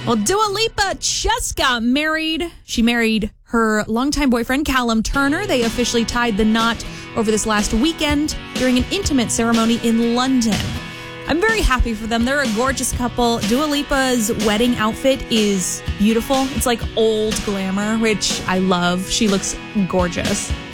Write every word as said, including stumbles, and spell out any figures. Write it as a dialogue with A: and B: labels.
A: Well, Dua Lipa just got married. She married her longtime boyfriend, Callum Turner. They officially tied the knot over this last weekend during an intimate ceremony in London. I'm very happy for them. They're a gorgeous couple. Dua Lipa's wedding outfit is beautiful. It's like old glamour, which I love. She looks gorgeous.